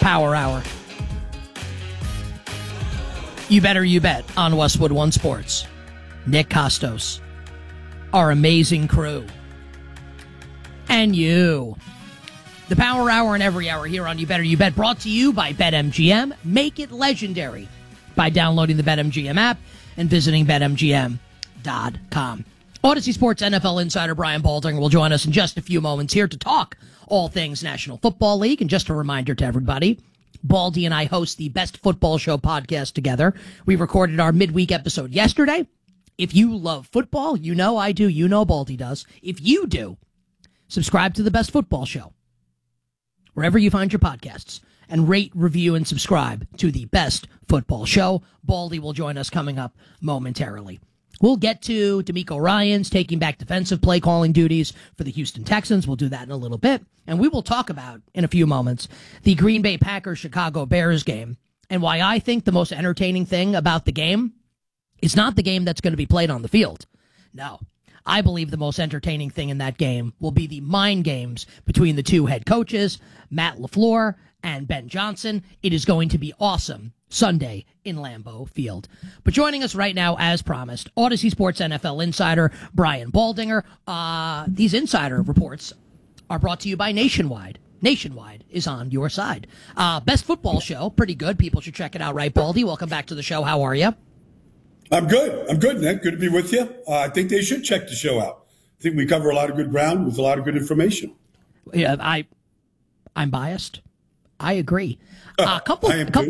Power Hour. You better you bet on Westwood One Sports. Nick Costos, our amazing crew, and you. The Power Hour and every hour here on You Better You Bet, brought to you by BetMGM. Make it legendary by downloading the BetMGM app and visiting BetMGM.com. Odyssey Sports NFL insider Brian Baldinger will join us in just a few moments here to talk all things National Football League. And just a reminder to everybody, Baldy and I host the Best Football Show podcast together. We recorded our midweek episode yesterday. If you love football, you know I do, you know Baldy does. If you do, subscribe to the Best Football Show, wherever you find your podcasts, and rate, review, and subscribe to the Best Football Show. Baldy will join us coming up momentarily. We'll get to D'Amico Ryans taking back defensive play calling duties for the Houston Texans. We'll do that in a little bit. And we will talk about, in a few moments, the Green Bay Packers-Chicago Bears game, and why I think the most entertaining thing about the game is not the game that's going to be played on the field. No. I believe the most entertaining thing in that game will be the mind games between the two head coaches, Matt LaFleur and Ben Johnson. It is going to be awesome Sunday in Lambeau Field. But joining us right now, as promised, Odyssey Sports NFL insider Brian Baldinger. These insider reports are brought to you by Nationwide. Nationwide is on your side. Best Football Show, pretty good. People should check it out, right, Baldy? Welcome back to the show. How are you? I'm good, Nick. Good to be with you. I think they should check the show out. I think we cover a lot of good ground with a lot of good information. Yeah, I'm biased. I agree. A couple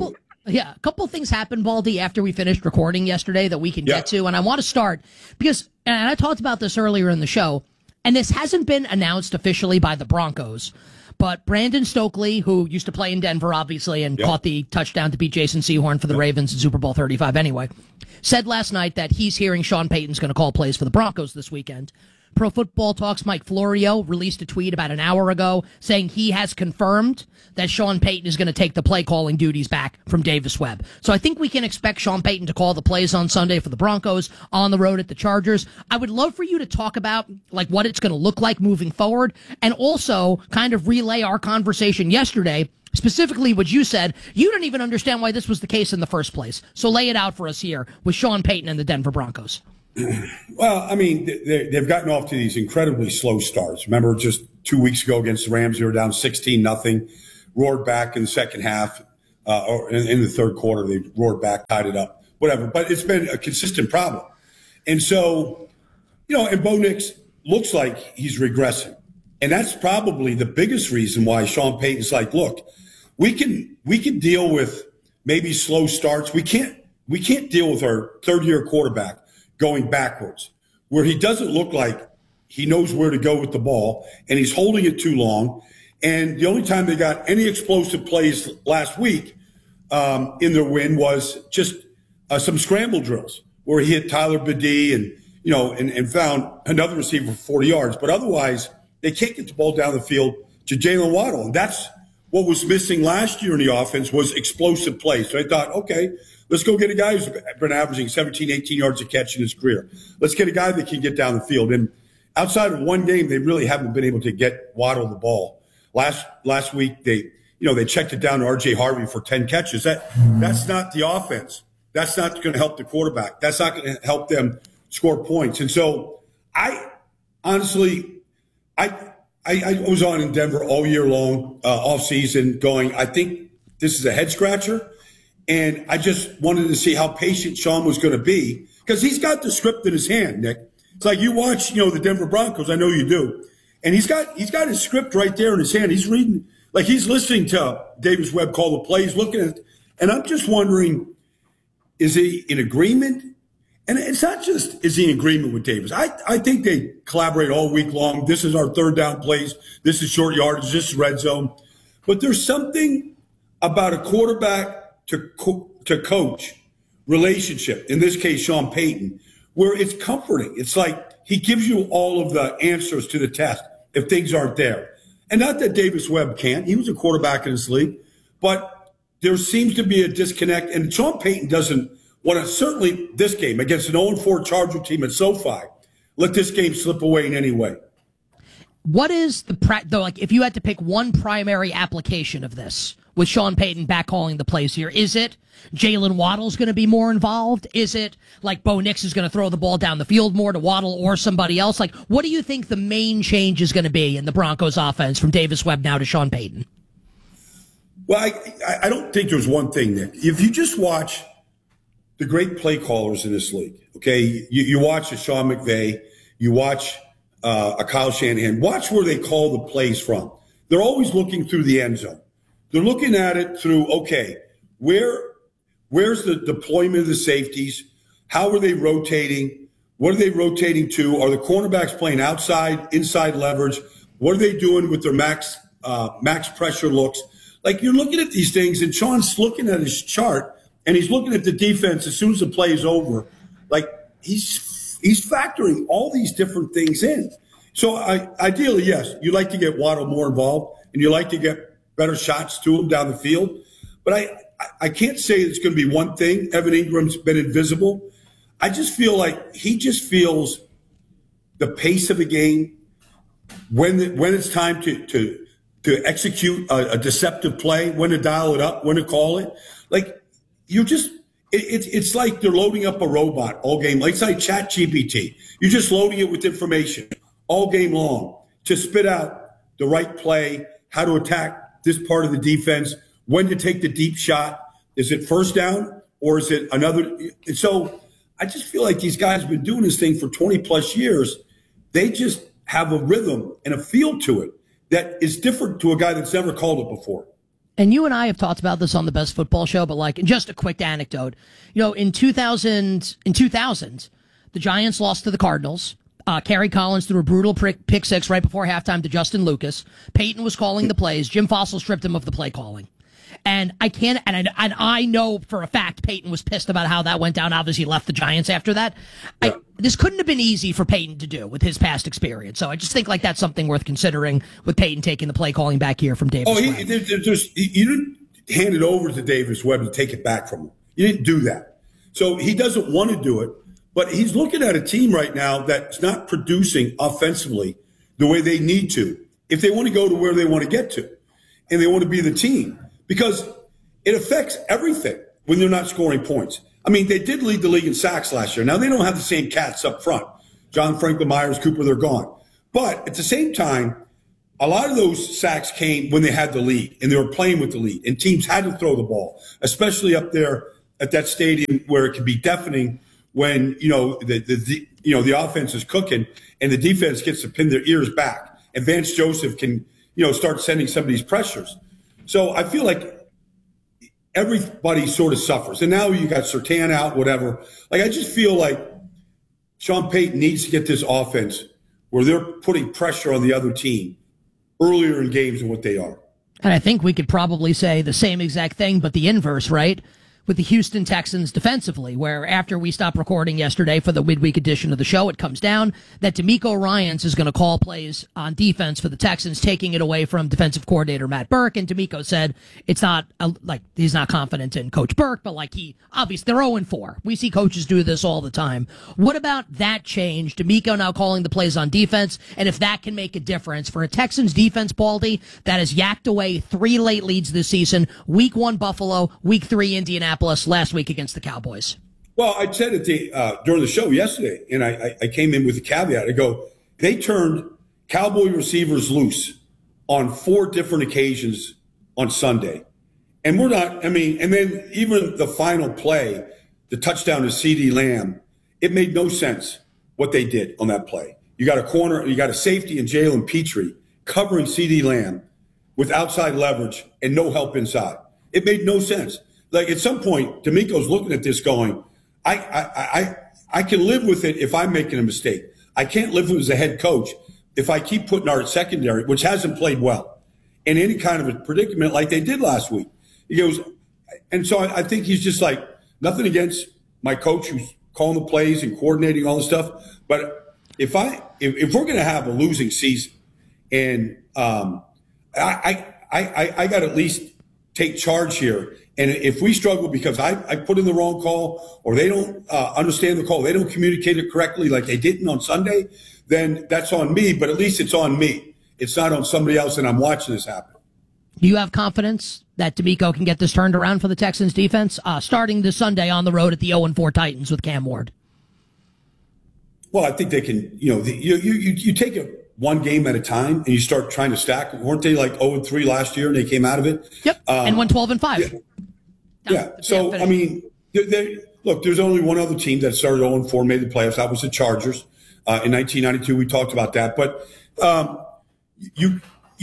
things happened, Baldy, after we finished recording yesterday that we can get to, and I want to start because, and I talked about this earlier in the show, and this hasn't been announced officially by the Broncos, but Brandon Stokely, who used to play in Denver, obviously, and caught the touchdown to beat Jason Sehorn for the Ravens in Super Bowl 35 anyway, said last night that he's hearing Sean Payton's going to call plays for the Broncos this weekend. Pro Football Talk's Mike Florio released a tweet about an hour ago saying he has confirmed that Sean Payton is going to take the play calling duties back from Davis Webb. So I think we can expect Sean Payton to call the plays on Sunday for the Broncos on the road at the Chargers. I would love for you to talk about like what it's going to look like moving forward, and also kind of relay our conversation yesterday, specifically what you said. You don't even understand why this was the case in the first place. So lay it out for us here with Sean Payton and the Denver Broncos. Well, I mean, they've gotten off to these incredibly slow starts. Remember, just 2 weeks ago against the Rams, they were down 16-0, roared back in the second half, or in the third quarter, they roared back, tied it up, whatever. But it's been a consistent problem. And so, and Bo Nix looks like he's regressing. And that's probably the biggest reason why Sean Payton's like, look, we can deal with maybe slow starts. We can't deal with our third-year quarterback going backwards, where he doesn't look like he knows where to go with the ball, and he's holding it too long. And the only time they got any explosive plays last week in their win was just some scramble drills where he hit Tyler Badie and found another receiver for 40 yards. But otherwise, they can't get the ball down the field to Jalen Waddle. And that's what was missing last year in the offense, was explosive plays. So I thought, okay, let's go get a guy who's been averaging 17, 18 yards a catch in his career. Let's get a guy that can get down the field. And outside of one game, they really haven't been able to get Waddle the ball. Last week, they checked it down to R.J. Harvey for 10 catches. That's not the offense. That's not going to help the quarterback. That's not going to help them score points. And so I honestly was on in Denver all year long, off season, going, I think this is a head scratcher. And I just wanted to see how patient Sean was going to be, because he's got the script in his hand, Nick. It's like you watch, the Denver Broncos. I know you do. And he's got his script right there in his hand. He's reading, like he's listening to Davis Webb call the plays, looking at it. And I'm just wondering, is he in agreement? And it's not just, is he in agreement with Davis? I think they collaborate all week long. This is our third down plays. This is short yardage. This is red zone. But there's something about a quarterback to coach relationship, in this case, Sean Payton, where it's comforting. It's like he gives you all of the answers to the test if things aren't there. And not that Davis Webb can't. He was a quarterback in this league. But there seems to be a disconnect. And Sean Payton doesn't want to, certainly this game against an 0-4 Charger team at SoFi, let this game slip away in any way. What is if you had to pick one primary application of this, with Sean Payton back calling the plays here? Is it Jalen Waddle's going to be more involved? Is it like Bo Nix is going to throw the ball down the field more to Waddle or somebody else? Like, what do you think the main change is going to be in the Broncos offense from Davis Webb now to Sean Payton? Well, I don't think there's one thing, Nick. If you just watch the great play callers in this league, okay, you watch a Sean McVay, you watch a Kyle Shanahan, watch where they call the plays from. They're always looking through the end zone. They're looking at it through, okay, where's the deployment of the safeties? How are they rotating? What are they rotating to? Are the cornerbacks playing outside, inside leverage? What are they doing with their max pressure looks? Like, you're looking at these things, and Sean's looking at his chart, and he's looking at the defense as soon as the play is over. Like, he's factoring all these different things in. So ideally, yes, you'd like to get Waddle more involved, and you like to get better shots to him down the field. But I can't say it's going to be one thing. Evan Ingram's been invisible. I just feel like he just feels the pace of the game, when it's time to execute a deceptive play, when to dial it up, when to call it. Like, it's like they're loading up a robot all game. Like, it's like ChatGPT. You're just loading it with information all game long to spit out the right play, how to attack this part of the defense, when to take the deep shot. Is it first down or is it another? So I just feel like these guys have been doing this thing for 20 plus years. They just have a rhythm and a feel to it that is different to a guy that's never called it before. And you and I have talked about this on the Best Football Show, but like, just a quick anecdote. You know, in 2000, the Giants lost to the Cardinals. Kerry Collins threw a brutal pick six right before halftime to Justin Lucas. Peyton was calling the plays. Jim Fossil stripped him of the play calling. And I know for a fact Peyton was pissed about how that went down. Obviously, he left the Giants after that. Yeah. This couldn't have been easy for Peyton to do with his past experience. So I just think like that's something worth considering with Peyton taking the play calling back here from Davis Webb. You didn't hand it over to Davis Webb to take it back from him. You didn't do that. So he doesn't want to do it. But he's looking at a team right now that's not producing offensively the way they need to if they want to go to where they want to get to and they want to be the team, because it affects everything when they're not scoring points. I mean, they did lead the league in sacks last year. Now, they don't have the same cats up front. John Franklin, Myers, Cooper, they're gone. But at the same time, a lot of those sacks came when they had the lead and they were playing with the lead and teams had to throw the ball, especially up there at that stadium where it can be deafening when, the offense is cooking and the defense gets to pin their ears back. And Vance Joseph can, start sending some of these pressures. So I feel like everybody sort of suffers. And now you got Surtain out, whatever. Like, I just feel like Sean Payton needs to get this offense where they're putting pressure on the other team earlier in games than what they are. And I think we could probably say the same exact thing, but the inverse, right? With the Houston Texans defensively, where after we stopped recording yesterday for the midweek edition of the show, it comes down that D'Amico Ryans is going to call plays on defense for the Texans, taking it away from defensive coordinator Matt Burke. And D'Amico said it's not like he's not confident in Coach Burke, but like obviously they're 0-4. We see coaches do this all the time. What about that change? D'Amico now calling the plays on defense, and if that can make a difference for a Texans defense, Baldy, that has yacked away 3 late leads this season. Week 1 Buffalo, Week 3 Indianapolis, last week against the Cowboys. Well, I said it during the show yesterday, and I came in with a caveat. I go, they turned Cowboy receivers loose on 4 different occasions on Sunday. And we're not, and then even the final play, the touchdown to CeeDee Lamb, it made no sense what they did on that play. You got a corner, you got a safety in Jalen Petrie covering CeeDee Lamb with outside leverage and no help inside. It made no sense. Like, at some point, D'Amico's looking at this going, I can live with it if I'm making a mistake. I can't live with it as a head coach if I keep putting our secondary, which hasn't played well, in any kind of a predicament like they did last week. He goes, and so I think he's just like, nothing against my coach who's calling the plays and coordinating all the stuff. But if we're going to have a losing season, and I got to at least take charge here. And if we struggle because I put in the wrong call or they don't understand the call, they don't communicate it correctly like they didn't on Sunday, then that's on me. But at least it's on me. It's not on somebody else, and I'm watching this happen. Do you have confidence that D'Amico can get this turned around for the Texans defense, starting this Sunday on the road at the 0-4 Titans with Cam Ward? Well, I think they can. You take it one game at a time and you start trying to stack. Weren't they like 0-3 last year and they came out of it? Yep, and went 12-5. Yeah. So I mean, look, there's only one other team that started 0-4, made the playoffs. That was the Chargers in 1992. We talked about that, but you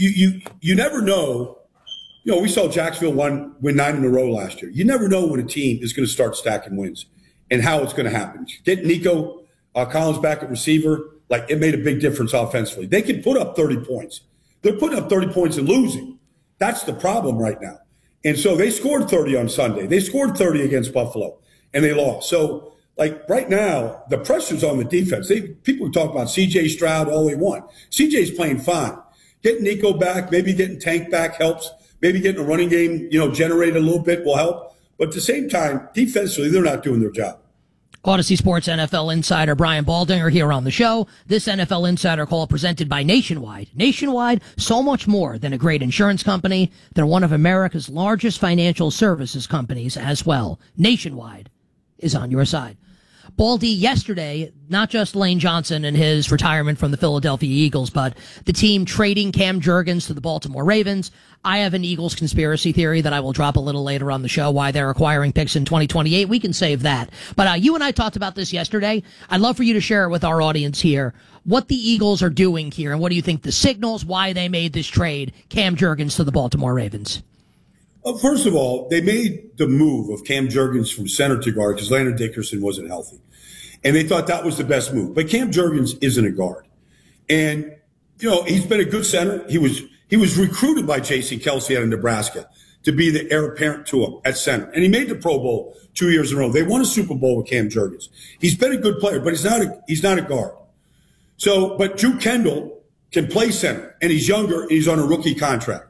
never know. We saw Jacksonville win 9 in a row last year. You never know when a team is going to start stacking wins and how it's going to happen. Get Nico Collins back at receiver, like it made a big difference offensively. They can put up 30 points. They're putting up 30 points and losing. That's the problem right now. And so they scored 30 on Sunday. They scored 30 against Buffalo, and they lost. So, like right now, the pressure's on the defense. People talk about C.J. Stroud all they want. C.J.'s playing fine. Getting Nico back, maybe getting Tank back helps. Maybe getting a running game, generated a little bit will help. But at the same time, defensively, they're not doing their job. Odyssey Sports NFL insider Brian Baldinger here on the show. This NFL Insider Call presented by Nationwide. Nationwide, so much more than a great insurance company. They're one of America's largest financial services companies as well. Nationwide is on your side. Baldy, yesterday, not just Lane Johnson and his retirement from the Philadelphia Eagles, but the team trading Cam Jurgens to the Baltimore Ravens. I have an Eagles conspiracy theory that I will drop a little later on the show, why they're acquiring picks in 2028. We can save that. But you and I talked about this yesterday. I'd love for you to share it with our audience here, what the Eagles are doing here, and what do you think the signals, why they made this trade, Cam Jurgens to the Baltimore Ravens? Well, first of all, they made the move of Cam Jurgens from center to guard because Landon Dickerson wasn't healthy. And they thought that was the best move. But Cam Jurgens isn't a guard. And, he's been a good center. He was recruited by J.C. Kelsey out of Nebraska to be the heir apparent to him at center. And he made the Pro Bowl 2 years in a row. They won a Super Bowl with Cam Jurgens. He's been a good player, but he's not a guard. So, but Drew Kendall can play center, and he's younger, and he's on a rookie contract.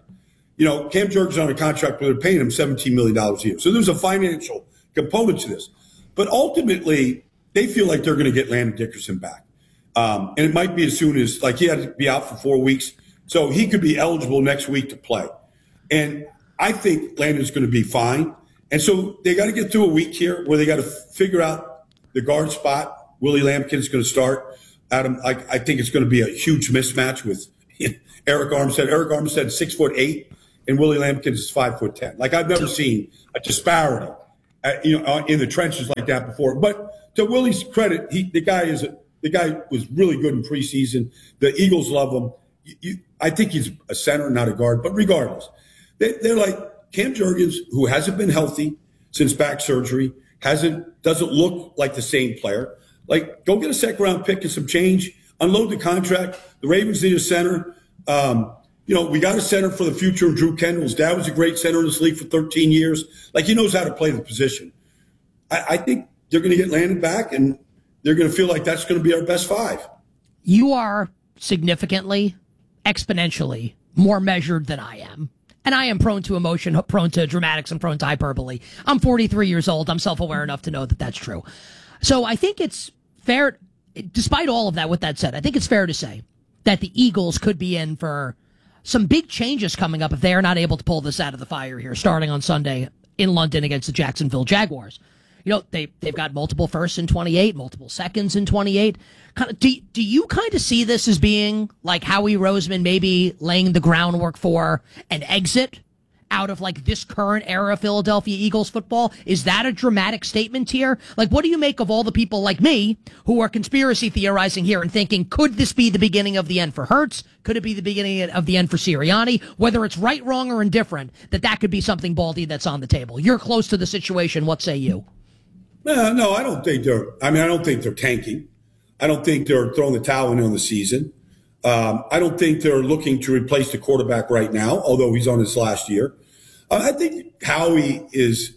Cam Jurgens is on a contract where they're paying him $17 million a year. So there's a financial component to this. But ultimately, they feel like they're going to get Landon Dickerson back. And it might be as soon as, he had to be out for 4 weeks. So he could be eligible next week to play. And I think Landon's going to be fine. And so they got to get through a week here where they got to figure out the guard spot. Willie Lampkin's going to start. Adam, I think it's going to be a huge mismatch with Eric Armstead. Eric Armstead is 6'8", and Willie Lampkin is 5'10". I've never seen a disparity, in the trenches like that before. But to Willie's credit, the guy was really good in preseason. The Eagles love him. I think he's a center, not a guard. But regardless, they're like Cam Jurgens, who hasn't been healthy since back surgery, doesn't look like the same player. Go get a second-round pick and some change, unload the contract. The Ravens need a center. We got a center for the future of Drew Kendall. His dad was a great center in this league for 13 years. He knows how to play the position. I think they're going to get Landon back, and they're going to feel like that's going to be our best five. You are significantly, exponentially more measured than I am. And I am prone to emotion, prone to dramatics, and prone to hyperbole. I'm 43 years old. I'm self-aware enough to know that that's true. So I think it's fair, despite all of that, with that said, I think it's fair to say that the Eagles could be in for some big changes coming up if they are not able to pull this out of the fire here, starting on Sunday in London against the Jacksonville Jaguars. They've got multiple firsts in 28, multiple seconds in 28. Do you kind of see this as being like Howie Roseman maybe laying the groundwork for an exit out of this current era of Philadelphia Eagles football? Is that a dramatic statement here? What do you make of all the people like me who are conspiracy theorizing here and thinking, could this be the beginning of the end for Hurts? Could it be the beginning of the end for Sirianni? Whether it's right, wrong, or indifferent, that could be something, Baldy, that's on the table. You're close to the situation. What say you? No, I don't think they're tanking. I don't think they're throwing the towel in on the season. I don't think they're looking to replace the quarterback right now, although he's on his last year. I think Howie he's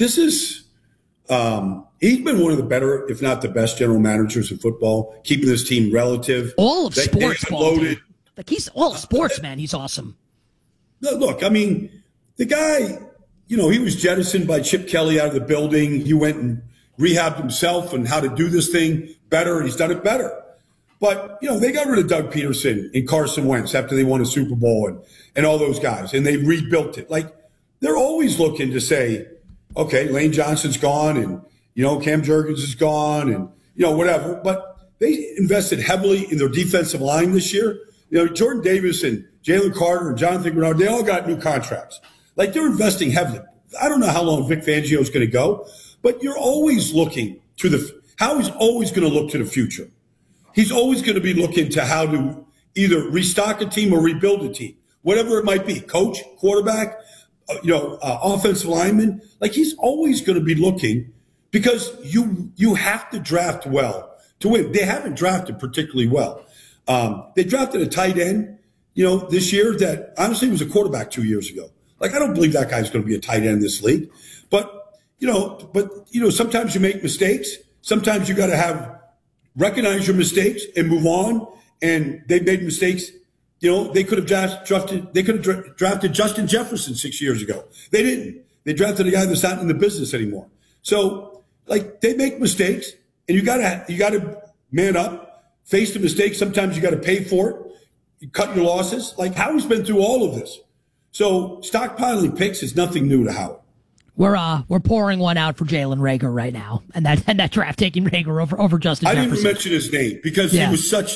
been one of the better, if not the best general managers in football, keeping this team relative. All of sports, loaded. He's all sports, man. He's awesome. Look, the guy, he was jettisoned by Chip Kelly out of the building. He went and rehabbed himself and how to do this thing better, and he's done it better. But, they got rid of Doug Peterson and Carson Wentz after they won a Super Bowl and all those guys, and they rebuilt it. Like, they're always looking to say, okay, Lane Johnson's gone and, Cam Jurgens is gone and, whatever. But they invested heavily in their defensive line this year. Jordan Davis and Jalen Carter and Jonathan Grenard, they all got new contracts. Like, they're investing heavily. I don't know how long Vic Fangio is going to go, but you're always looking to Howie's always going to look to the future. He's always going to be looking to how to either restock a team or rebuild a team, whatever it might be, coach, quarterback, offensive lineman. Like, he's always going to be looking because you have to draft well to win. They haven't drafted particularly well. They drafted a tight end, this year that honestly was a quarterback 2 years ago. Like, I don't believe that guy's going to be a tight end in this league. But sometimes you make mistakes. Sometimes you got to recognize your mistakes and move on. And they made mistakes. They could have drafted Justin Jefferson 6 years ago. They didn't. They drafted a guy that's not in the business anymore. So, like, they make mistakes, and you gotta man up, face the mistake. Sometimes you got to pay for it. You cut your losses. Like, Howie's been through all of this. So stockpiling picks is nothing new to Howie. We're pouring one out for Jalen Reagor right now, and that draft taking Reagor over Justin Jefferson. I didn't even mention his name because he was such.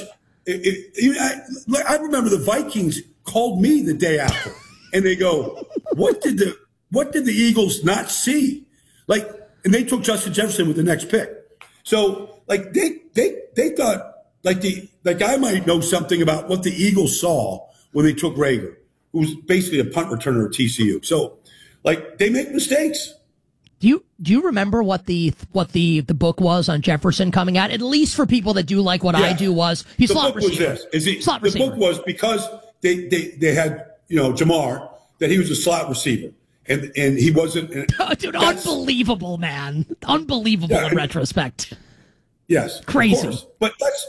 I remember the Vikings called me the day after, and they go, "What did the Eagles not see?" Like, and they took Justin Jefferson with the next pick. So, like, they thought like the guy might know something about what the Eagles saw when they took Reagor, who was basically a punt returner at TCU. So, like, they make mistakes. Do you remember what the book was on Jefferson coming out? At least for people that do like what I do was he's slot receiver. The book was because they had Jamar, that he was a slot receiver and he wasn't. Dude, unbelievable, man, unbelievable in retrospect. Yes, crazy. But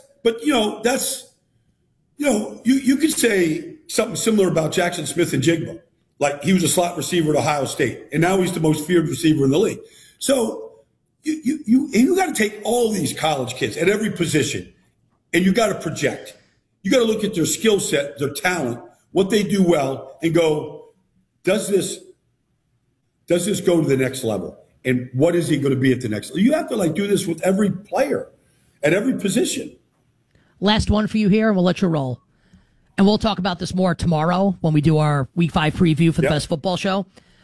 you could say something similar about Jackson Smith and Jigba. Like, he was a slot receiver at Ohio State, and now he's the most feared receiver in the league. So you got to take all these college kids at every position, and you got to project. You got to look at their skill set, their talent, what they do well, and go, does this go to the next level? And what is he going to be at the next level? You have to do this with every player at every position. Last one for you here, and we'll let you roll. And we'll talk about this more tomorrow when we do our Week 5 preview for the Best Football Show.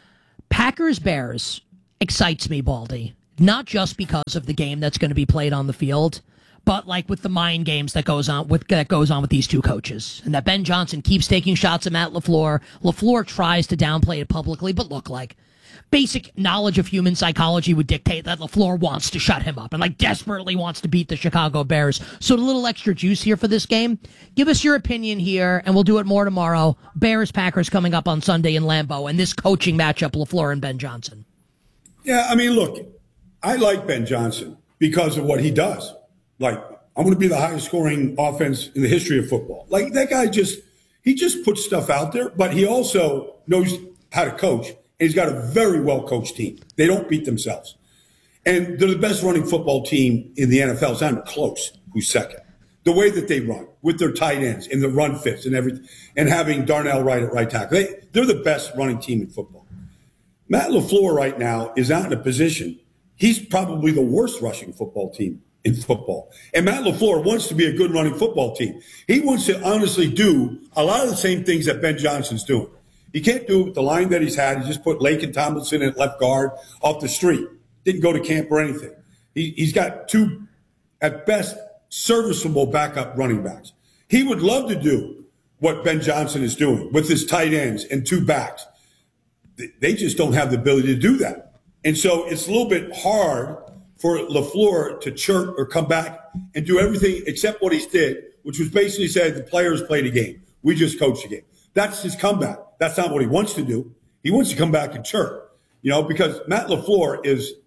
Packers-Bears excites me, Baldy. Not just because of the game that's going to be played on the field, but like with the mind games that goes on with these two coaches. And that Ben Johnson keeps taking shots at Matt LaFleur. LaFleur tries to downplay it publicly, but look, like, basic knowledge of human psychology would dictate that LaFleur wants to shut him up and desperately wants to beat the Chicago Bears. So a little extra juice here for this game. Give us your opinion here, and we'll do it more tomorrow. Bears-Packers coming up on Sunday in Lambeau, and this coaching matchup, LaFleur and Ben Johnson. Yeah, I mean, look, I like Ben Johnson because of what he does. Like, I'm going to be the highest scoring offense in the history of football. Like, that guy he just puts stuff out there, but he also knows how to coach. He's got a very well-coached team. They don't beat themselves. And they're the best running football team in the NFL. It's not even close who's second. The way that they run with their tight ends and the run fits and everything, and having Darnell Wright at right tackle. They're the best running team in football. Matt LaFleur right now is not in a position. He's probably the worst rushing football team in football. And Matt LaFleur wants to be a good running football team. He wants to honestly do a lot of the same things that Ben Johnson's doing. He can't do it with the line that he's had. He just put Laken Tomlinson at left guard off the street. Didn't go to camp or anything. He's got two, at best, serviceable backup running backs. He would love to do what Ben Johnson is doing with his tight ends and two backs. They just don't have the ability to do that. And so it's a little bit hard for LaFleur to chirp or come back and do everything except what he did, which was basically say the players played a game. We just coached a game. That's his comeback. That's not what he wants to do. He wants to come back and chirp, because Matt LaFleur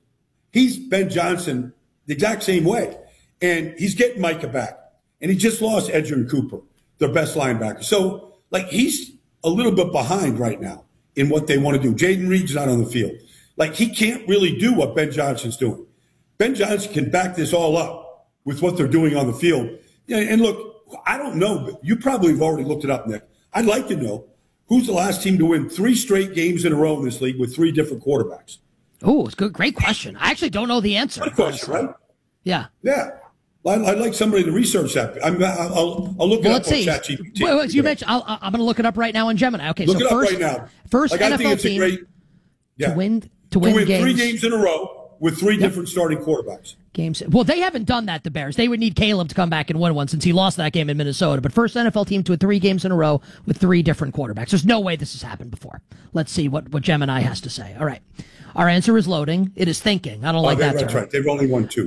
he's Ben Johnson the exact same way. And he's getting Micah back. And he just lost Edgerrin Cooper, their best linebacker. So, he's a little bit behind right now in what they want to do. Jaden Reed's not on the field. He can't really do what Ben Johnson's doing. Ben Johnson can back this all up with what they're doing on the field. Yeah, and look, I don't know, but you probably have already looked it up, Nick. I'd like to know who's the last team to win 3 straight games in a row in this league with 3 different quarterbacks. Oh, it's good. Great question. I actually don't know the answer. Good question, right? Yeah. Yeah. I'd like somebody to research that. I'll look it up on ChatGPT. Well, you mentioned, I'm going to look it up right now on Gemini. Okay, look so it up right now. First like, NFL I think it's team a great, to win games. 3 games in a row with 3 different starting quarterbacks. Games. Well, they haven't done that, the Bears. They would need Caleb to come back and win one since he lost that game in Minnesota. But first NFL team to win 3 games in a row with 3 different quarterbacks. There's no way this has happened before. Let's see what Gemini has to say. All right. Our answer is loading. It is thinking. I don't like that. That's right. They've only won 2.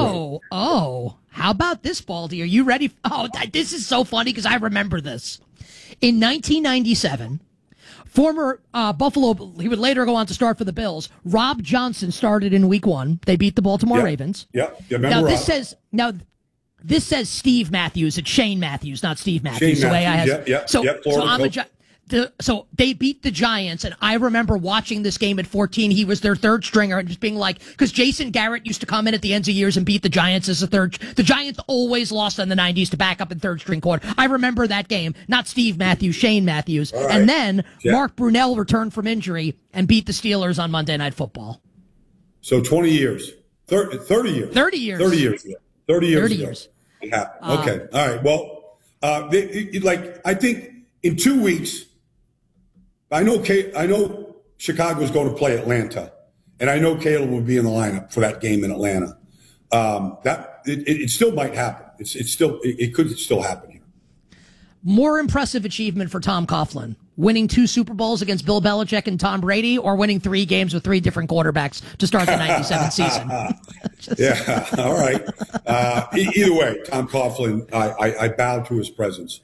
Oh. How about this, Baldy? Are you ready? Oh, this is so funny because I remember this. In 1997, former Buffalo, he would later go on to start for the Bills, Rob Johnson started in week 1. They beat the Baltimore Ravens. Yeah. Now, this says Steve Matthews. It's Shane Matthews, not Steve Matthews. Shane the way Matthews. I have. So I'm a so they beat the Giants, and I remember watching this game at 14. He was their third stringer, and just being like, because Jason Garrett used to come in at the ends of years and beat the Giants as a third. The Giants always lost in the 90s to back up in third string quarter. I remember that game. Not Steve Matthews, Shane Matthews. Right. And then Mark Brunell returned from injury and beat the Steelers on Monday Night Football. So 20 years. 30 years. 30 years. 30 years. 30 years. 30 years. It happened. Okay. All right. Well, I think in 2 weeks, I know Chicago's going to play Atlanta, and I know Caleb will be in the lineup for that game in Atlanta. It still might happen. It could still happen here. More impressive achievement for Tom Coughlin: winning 2 Super Bowls against Bill Belichick and Tom Brady, or winning 3 games with 3 different quarterbacks to start the 97 season. Yeah. All right. Either way, Tom Coughlin, I bow to his presence.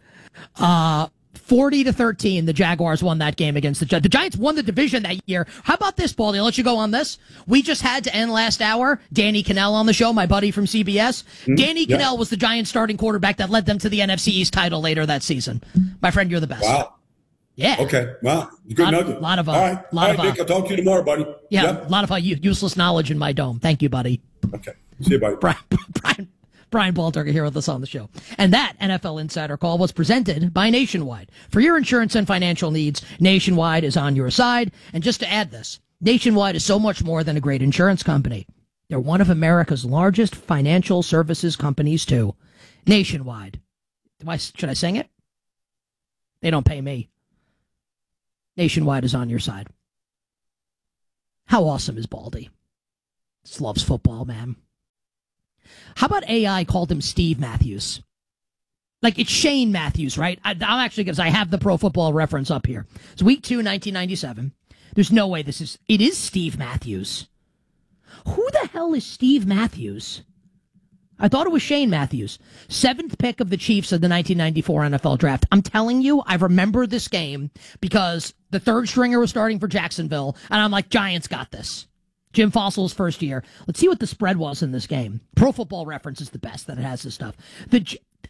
40-13, the Jaguars won that game against the Giants. The Giants won the division that year. How about this, Baldy? I'll let you go on this. We just had to end last hour. Danny Kanell on the show, my buddy from CBS. Danny Kanell was the Giants starting quarterback that led them to the NFC East title later that season. My friend, you're the best. Wow. Yeah. Okay. Wow. Good nugget. All right, Nick, I'll talk to you tomorrow, buddy. Yeah. A lot of useless knowledge in my dome. Thank you, buddy. Okay. See you, buddy. Brian Baldinger here with us on the show. And that NFL Insider Call was presented by Nationwide. For your insurance and financial needs, Nationwide is on your side. And just to add this, Nationwide is so much more than a great insurance company. They're one of America's largest financial services companies, too. Nationwide. Should I sing it? They don't pay me. Nationwide is on your side. How awesome is Baldy? Just loves football, man. How about AI called him Steve Matthews? Like, it's Shane Matthews, right? I'll actually, because I have the Pro Football Reference up here. It's week 2, 1997. There's no way it is Steve Matthews. Who the hell is Steve Matthews? I thought it was Shane Matthews. 7th pick of the Chiefs of the 1994 NFL Draft. I'm telling you, I remember this game because the third stringer was starting for Jacksonville, and I'm like, Giants got this. Jim Fossil's first year. Let's see what the spread was in this game. Pro Football Reference is the best that it has this stuff. The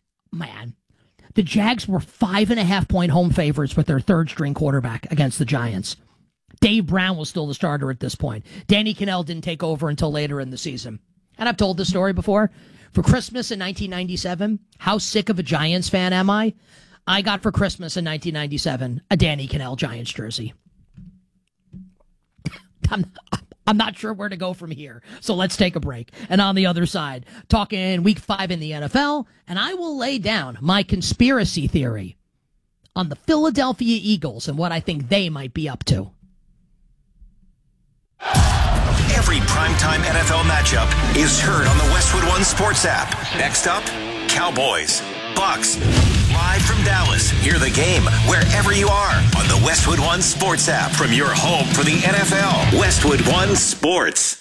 Jags were 5.5-point home favorites with their third string quarterback against the Giants. Dave Brown was still the starter at this point. Danny Kanell didn't take over until later in the season. And I've told this story before. For Christmas in 1997, how sick of a Giants fan am I? I got for Christmas in 1997 a Danny Kanell Giants jersey. I'm not sure where to go from here, so let's take a break. And on the other side, talking week 5 in the NFL, and I will lay down my conspiracy theory on the Philadelphia Eagles and what I think they might be up to. Every primetime NFL matchup is heard on the Westwood One Sports app. Next up, Cowboys, Bucks. Live from Dallas, hear the game wherever you are on the Westwood One Sports app from your home for the NFL. Westwood One Sports.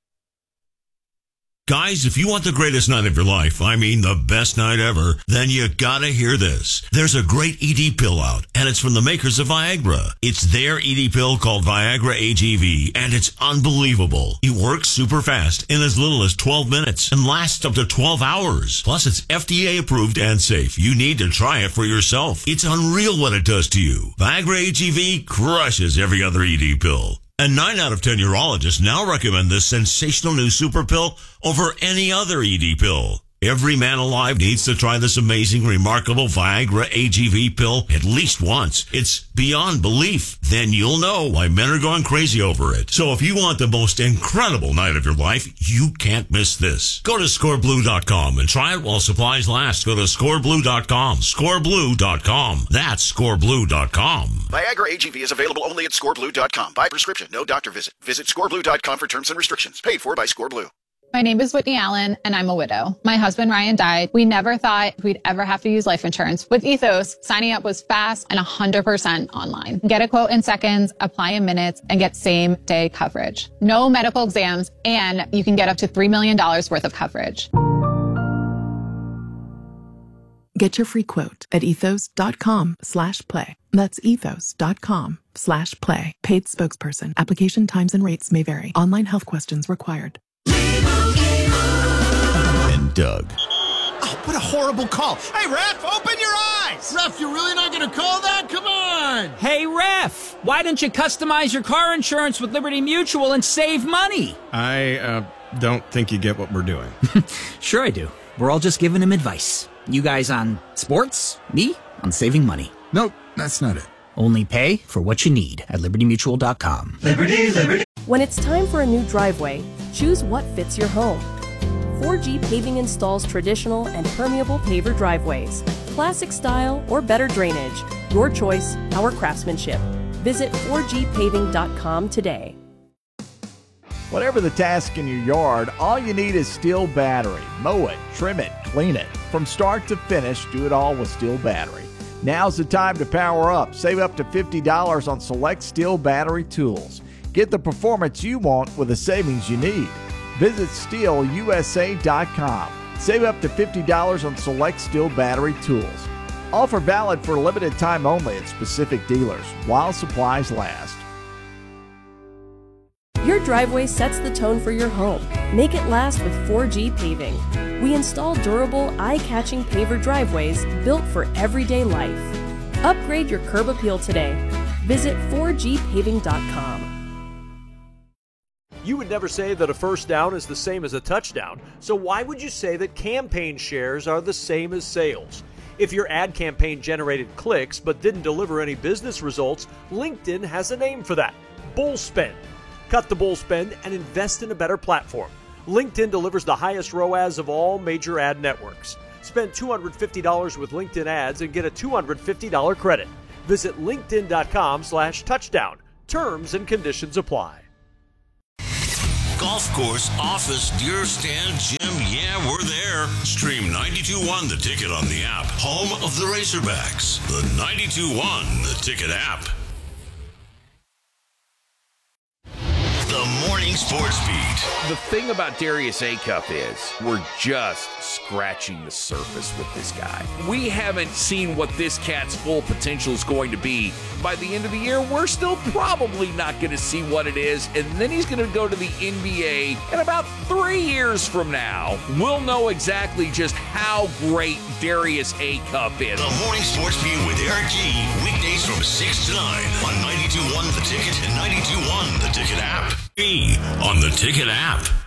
Guys, if you want the greatest night of your life, I mean the best night ever, then you gotta hear this. There's a great ED pill out, and it's from the makers of Viagra. It's their ED pill called Viagra AGV, and it's unbelievable. It works super fast in as little as 12 minutes and lasts up to 12 hours. Plus, it's FDA approved and safe. You need to try it for yourself. It's unreal what it does to you. Viagra AGV crushes every other ED pill. And 9 out of 10 urologists now recommend this sensational new super pill over any other ED pill. Every man alive needs to try this amazing, remarkable Viagra AGV pill at least once. It's beyond belief. Then you'll know why men are going crazy over it. So if you want the most incredible night of your life, you can't miss this. Go to scoreblue.com and try it while supplies last. Go to scoreblue.com. Scoreblue.com. That's scoreblue.com. Viagra AGV is available only at scoreblue.com. By prescription, no doctor visit. Visit scoreblue.com for terms and restrictions. Paid for by ScoreBlue. My name is Whitney Allen, and I'm a widow. My husband, Ryan, died. We never thought we'd ever have to use life insurance. With Ethos, signing up was fast and 100% online. Get a quote in seconds, apply in minutes, and get same-day coverage. No medical exams, and you can get up to $3 million worth of coverage. Get your free quote at ethos.com/play. That's ethos.com/play. Paid spokesperson. Application times and rates may vary. Online health questions required. And Doug. Oh, what a horrible call. Hey, ref, open your eyes. Ref, you're really not going to call that? Come on. Hey, ref, why don't you customize your car insurance with Liberty Mutual and save money? I don't think you get what we're doing. Sure I do. We're all just giving him advice. You guys on sports, me on saving money. Nope, that's not it. Only pay for what you need at libertymutual.com. Liberty. When it's time for a new driveway, choose what fits your home. 4G Paving installs traditional and permeable paver driveways, classic style or better drainage. Your choice, our craftsmanship. Visit 4gpaving.com today. Whatever the task in your yard, all you need is Steel Battery. Mow it, trim it, clean it. From start to finish, do it all with Steel Battery. Now's the time to power up. Save up to $50 on select Steel Battery tools. Get the performance you want with the savings you need. Visit SteelUSA.com. Save up to $50 on select Steel Battery tools. Offer valid for a limited time only at specific dealers while supplies last. Your driveway sets the tone for your home. Make it last with 4G Paving. We install durable, eye-catching paver driveways built for everyday life. Upgrade your curb appeal today. Visit 4gpaving.com. You would never say that a first down is the same as a touchdown, so why would you say that campaign shares are the same as sales? If your ad campaign generated clicks but didn't deliver any business results, LinkedIn has a name for that: bull spend. Cut the bull spend and invest in a better platform. LinkedIn delivers the highest ROAS of all major ad networks. Spend $250 with LinkedIn ads and get a $250 credit. Visit linkedin.com/touchdown. Terms and conditions apply. Golf course, office, deer stand, gym, yeah, we're there. Stream 92.1 The Ticket on the app. Home of the Razorbacks. The 92.1 The Ticket app. The Morning Sports Beat. The thing about Darius Acuff is we're just scratching the surface with this guy. We haven't seen what this cat's full potential is going to be. By the end of the year, we're still probably not going to see what it is, and then he's going to go to the NBA, and about 3 years from now, we'll know exactly just how great Darius Acuff is. The Morning Sports Beat with Eric G. Weekdays from 6 to 9 on 92.1 The Ticket and 92.1 The Ticket app. On the Ticket app.